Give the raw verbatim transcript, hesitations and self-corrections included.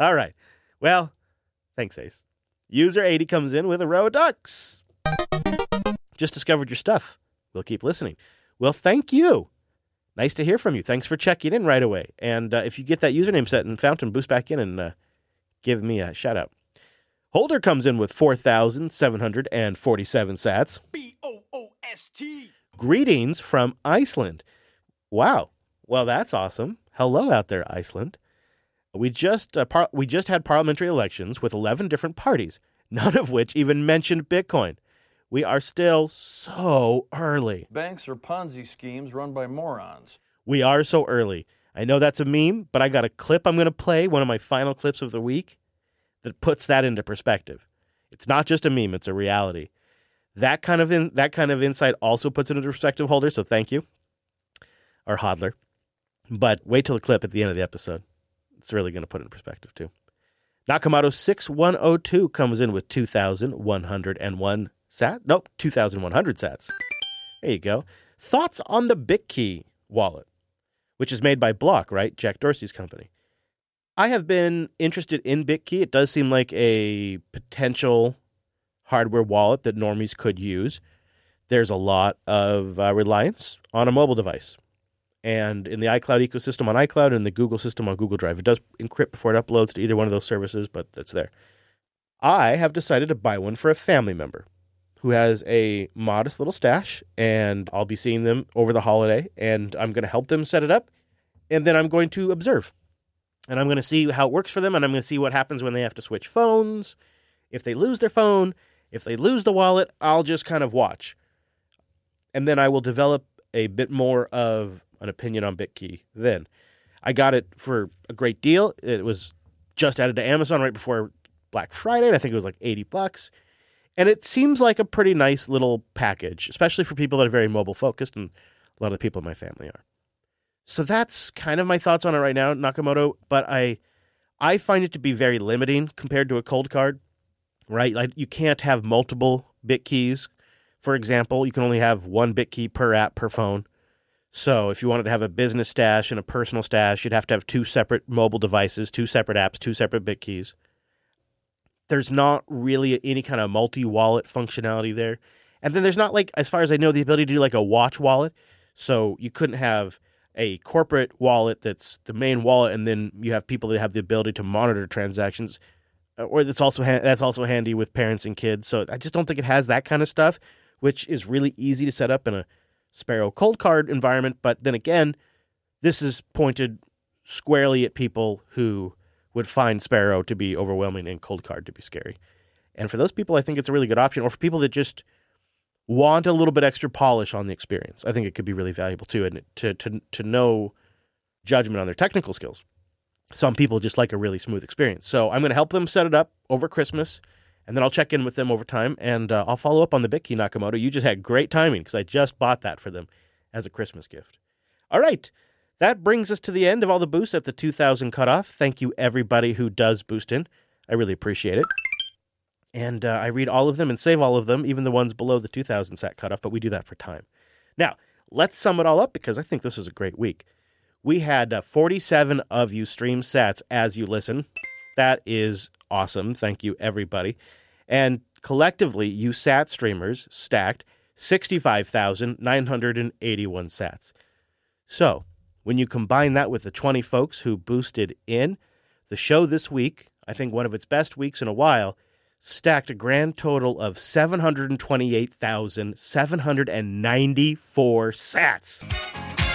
All right. Well, thanks, Ace. User eighty comes in with a row of ducks. Just discovered your stuff. We'll keep listening. Well, thank you. Nice to hear from you. Thanks for checking in right away. And uh, if you get that username set in Fountain, boost back in and uh, give me a shout out. Holder comes in with four thousand seven hundred forty-seven sats. B O O S T. Greetings from Iceland. Wow. Well, that's awesome. Hello out there, Iceland. We just uh, par- we just had parliamentary elections with eleven different parties, none of which even mentioned Bitcoin. We are still so early. Banks are Ponzi schemes run by morons. We are so early. I know that's a meme, but I got a clip I'm going to play, one of my final clips of the week, that puts that into perspective. It's not just a meme, it's a reality. That kind of in, that kind of insight also puts it into perspective, Holder, so thank you. Or Hodler. But wait till the clip at the end of the episode. It's really going to put it in perspective, too. Nakamoto six one oh two comes in with two thousand one hundred one sat. Nope, two thousand one hundred sats. There you go. Thoughts on the BitKey wallet, which is made by Block, right? Jack Dorsey's company. I have been interested in BitKey. It does seem like a potential hardware wallet that normies could use. There's a lot of uh, reliance on a mobile device. And in the iCloud ecosystem on iCloud and the Google system on Google Drive, it does encrypt before it uploads to either one of those services, but that's there. I have decided to buy one for a family member who has a modest little stash, and I'll be seeing them over the holiday, and I'm going to help them set it up, and then I'm going to observe. And I'm going to see how it works for them, and I'm going to see what happens when they have to switch phones. If they lose their phone, if they lose the wallet, I'll just kind of watch. And then I will develop a bit more of an opinion on BitKey then. I got it for a great deal. It was just added to Amazon right before Black Friday, and I think it was like eighty bucks. And it seems like a pretty nice little package, especially for people that are very mobile focused, and a lot of the people in my family are. So that's kind of my thoughts on it right now, Nakamoto, but I I find it to be very limiting compared to a cold card, right? Like you can't have multiple BitKeys. For example, you can only have one BitKey per app per phone. So if you wanted to have a business stash and a personal stash, you'd have to have two separate mobile devices, two separate apps, two separate BitKeys. There's not really any kind of multi-wallet functionality there. And then there's not, like, as far as I know, the ability to do like a watch wallet. So you couldn't have a corporate wallet that's the main wallet, and then you have people that have the ability to monitor transactions. Or that's also ha- that's also handy with parents and kids. So I just don't think it has that kind of stuff, which is really easy to set up in a Sparrow cold card environment. But then again, this is pointed squarely at people who would find Sparrow to be overwhelming and cold card to be scary. And for those people, I think it's a really good option. Or for people that just want a little bit extra polish on the experience, I think it could be really valuable too, and to to to know judgment on their technical skills. Some people just like a really smooth experience. So I'm going to help them set it up over Christmas, and then I'll check in with them over time, and uh, I'll follow up on the BitKey, Nakamoto. You just had great timing because I just bought that for them as a Christmas gift. All right. That brings us to the end of all the boosts at the two thousand cutoff. Thank you, everybody who does boost in. I really appreciate it. And uh, I read all of them and save all of them, even the ones below the two thousand sat cutoff, but we do that for time. Now, let's sum it all up because I think this was a great week. We had uh, forty-seven of you stream sats as you listen. That is awesome. Thank you, everybody. And collectively, you sat streamers stacked sixty-five thousand nine hundred eighty-one sats. So, when you combine that with the twenty folks who boosted in, the show this week, I think one of its best weeks in a while, stacked a grand total of seven hundred twenty-eight thousand seven hundred ninety-four sats.